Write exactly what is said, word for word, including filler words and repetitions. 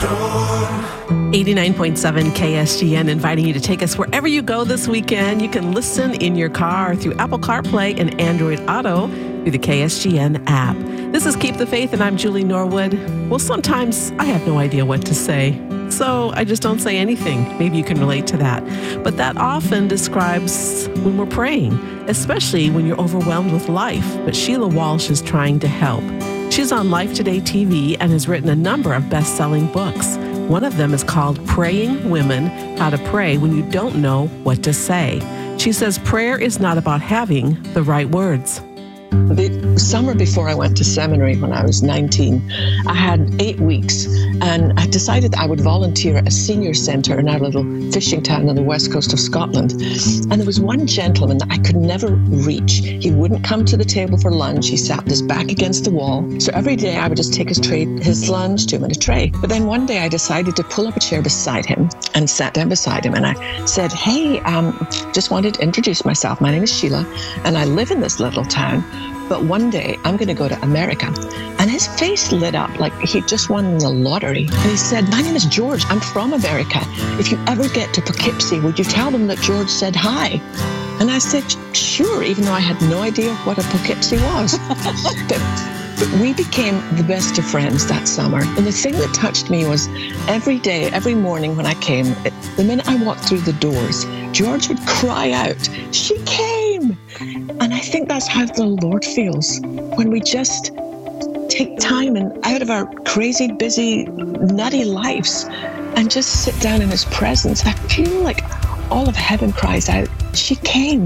eighty-nine point seven K S G N, inviting you to take us wherever you go this weekend. You can listen in your car through Apple CarPlay and Android Auto through the K S G N app. This is Keep the Faith, and I'm Julie Norwood. Well, sometimes I have no idea what to say, so I just don't say anything. Maybe you can relate to that. But that often describes when we're praying, especially when you're overwhelmed with life. But Sheila Walsh is trying to help. She's on Life Today T V and has written a number of best-selling books. One of them is called Praying Women, How to Pray When You Don't Know What to Say. She says prayer is not about having the right words. The summer before I went to seminary when I was nineteen, I had eight weeks and I decided I would volunteer at a senior centre in our little fishing town on the west coast of Scotland. And there was one gentleman that I could never reach. He wouldn't come to the table for lunch. He sat with his back against the wall. So every day I would just take his tray, his lunch to him in a tray. But then one day I decided to pull up a chair beside him and sat down beside him. And I said, hey, um, just wanted to introduce myself. My name is Sheila and I live in this little town. But one day I'm going to go to America. And his face lit up like he just won the lottery. And he said, my name is George. I'm from America. If you ever get to Poughkeepsie, would you tell them that George said hi? And I said, sure, even though I had no idea what a Poughkeepsie was. but, but we became the best of friends that summer. And the thing that touched me was every day, every morning when I came, the minute I walked through the doors, George would cry out, she came. And I think that's how the Lord feels when we just take time and out of our crazy, busy, nutty lives and just sit down in his presence. I feel like all of heaven cries out, she came.